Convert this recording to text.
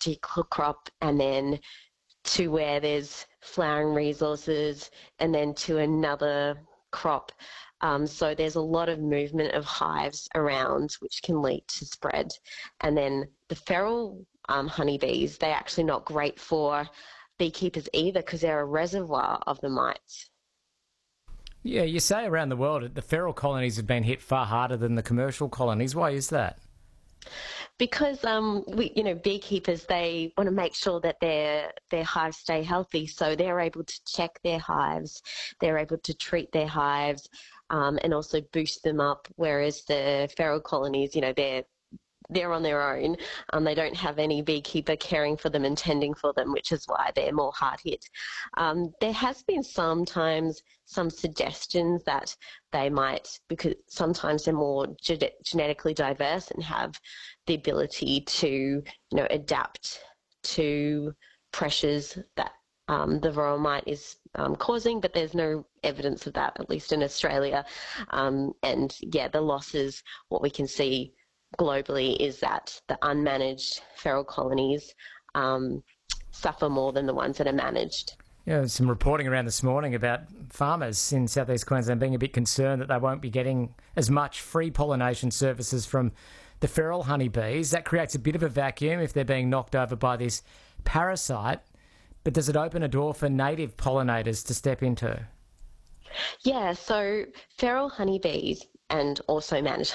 particular crop and then to where there's flowering resources and then to another crop. So there's a lot of movement of hives around, which can lead to spread. And then the feral honeybees, they're actually not great for beekeepers either because they're a reservoir of the mites. Yeah, you say around the world the feral colonies have been hit far harder than the commercial colonies. Why is that? Because beekeepers, they want to make sure that their hives stay healthy, so they're able to check their hives, they're able to treat their hives, and also boost them up. Whereas the feral colonies, they're on their own. They don't have any beekeeper caring for them and tending for them, which is why they're more hard hit. There has been sometimes some suggestions that they might, because sometimes they're more genetically diverse and have the ability to, adapt to pressures that the varroa mite is causing, but there's no evidence of that, at least in Australia. The losses, what we can see globally is that the unmanaged feral colonies suffer more than the ones that are managed. Yeah, there's some reporting around this morning about farmers in southeast Queensland being a bit concerned that they won't be getting as much free pollination services from the feral honeybees. That creates a bit of a vacuum if they're being knocked over by this parasite. But does it open a door for native pollinators to step into? Yeah, so feral honeybees and also managed